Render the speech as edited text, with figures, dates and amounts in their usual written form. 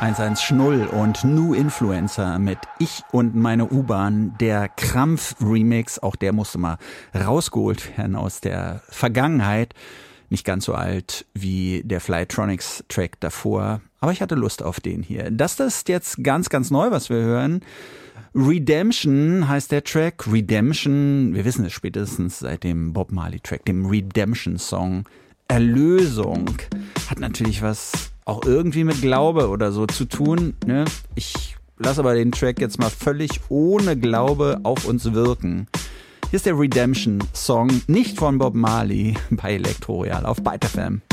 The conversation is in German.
110 Schnull und New Influencer mit Ich und meine U-Bahn, der Krampf-Remix, auch der musste mal rausgeholt werden aus der Vergangenheit. Nicht ganz so alt wie der Flytronics-Track davor, aber ich hatte Lust auf den hier. Das ist jetzt ganz, ganz neu, was wir hören. Redemption heißt der Track. Redemption, wir wissen es spätestens seit dem Bob Marley-Track, dem Redemption-Song. Erlösung hat natürlich was auch irgendwie mit Glaube oder so zu tun, ne? Ich lasse aber den Track jetzt mal völlig ohne Glaube auf uns wirken. Hier ist der Redemption-Song, nicht von Bob Marley, bei Elektro Royal auf Byte FM.